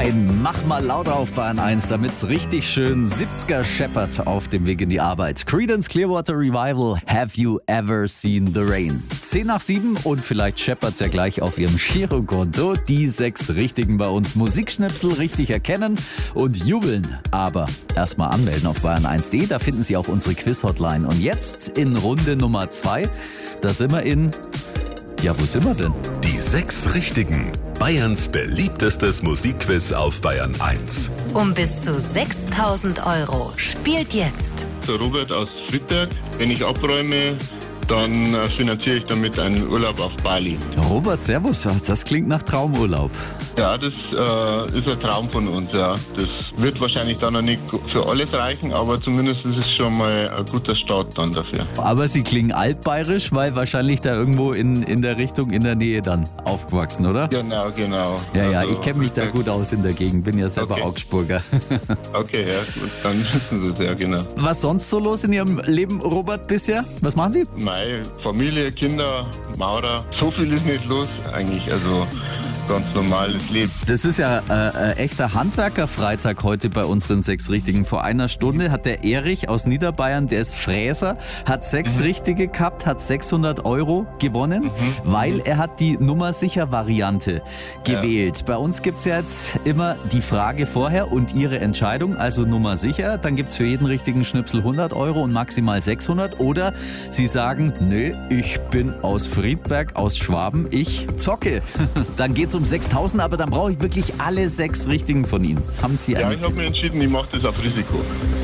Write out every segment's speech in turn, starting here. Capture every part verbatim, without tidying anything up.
ein Mach mal lauter auf Bayern eins, damit's richtig schön siebziger scheppert auf dem Weg in die Arbeit. Creedence Clearwater Revival, Have You Ever Seen the Rain? zehn nach sieben und vielleicht scheppert's ja gleich auf Ihrem Girokonto. Die sechs Richtigen bei uns Musikschnipsel richtig erkennen und jubeln. Aber erstmal anmelden auf bayern eins punkt de, da finden Sie auch unsere Quiz-Hotline. Und jetzt in Runde Nummer zwei, da sind wir in... Ja, wo sind wir denn? Die sechs Richtigen. Bayerns beliebtestes Musikquiz auf Bayern eins. Um bis zu sechstausend Euro. Spielt jetzt. Der Robert aus Friedberg. Wenn ich abräume, dann äh, finanziere ich damit einen Urlaub auf Bali. Robert, servus. Das klingt nach Traumurlaub. Ja, das äh, ist ein Traum von uns, ja. Das wird wahrscheinlich dann noch nicht für alles reichen, aber zumindest ist es schon mal ein guter Start dann dafür. Aber Sie klingen altbayerisch, weil wahrscheinlich da irgendwo in, in der Richtung, in der Nähe dann aufgewachsen, oder? Genau, genau. Ja, ja, also, ich kenne mich da gut aus in der Gegend, bin ja selber okay. Augsburger. Okay, ja, gut, dann wissen Sie es ja, genau. Was sonst so los in Ihrem Leben, Robert, bisher? Was machen Sie? Meine Familie, Kinder, Maurer, so viel ist nicht los eigentlich, also ganz normales Leben. Das ist ja äh, äh, echter Handwerkerfreitag heute bei unseren sechs Richtigen. Vor einer Stunde hat der Erich aus Niederbayern, der ist Fräser, hat sechs mhm. Richtige gehabt, hat sechshundert Euro gewonnen, mhm. weil er hat die Nummer-sicher-Variante gewählt. Ja. Bei uns gibt es ja jetzt immer die Frage vorher und Ihre Entscheidung, also Nummer sicher. Dann gibt es für jeden richtigen Schnipsel hundert Euro und maximal sechshundert. Oder Sie sagen, nö, ich bin aus Friedberg, aus Schwaben, ich zocke. Dann geht's um sechstausend, aber dann brauche ich wirklich alle sechs Richtigen von Ihnen. Haben Sie Ja, ich habe mir entschieden, ich mache das auf Risiko.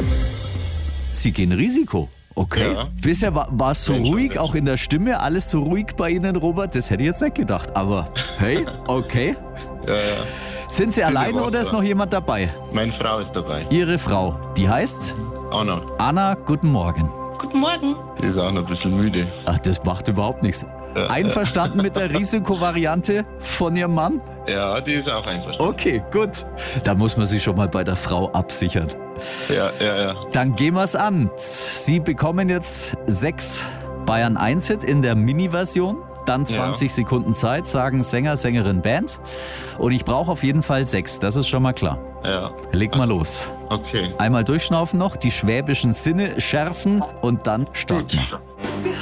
Sie gehen Risiko? Okay. Ja. Bisher war es so ruhig, auch in der Stimme, alles so ruhig bei Ihnen, Robert. Das hätte ich jetzt nicht gedacht. Aber hey, okay. Ja, ja. Sind Sie alleine oder ist noch jemand dabei? Meine Frau ist dabei. Ihre Frau, die heißt? Anna. Anna, guten Morgen. Guten Morgen. Sie ist auch noch ein bisschen müde. Ach, das macht überhaupt nichts. Ja, einverstanden ja. mit der Risikovariante von Ihrem Mann? Ja, die ist auch einverstanden. Okay, gut. Da muss man sich schon mal bei der Frau absichern. Ja, ja, ja. Dann gehen wir es an. Sie bekommen jetzt sechs Bayern eins Hit in der Mini-Version. Dann zwanzig ja. Sekunden Zeit, sagen Sänger, Sängerin, Band. Und ich brauche auf jeden Fall sechs, das ist schon mal klar. Ja. Leg mal los. Okay. Einmal durchschnaufen noch, die schwäbischen Sinne schärfen und dann starten wir.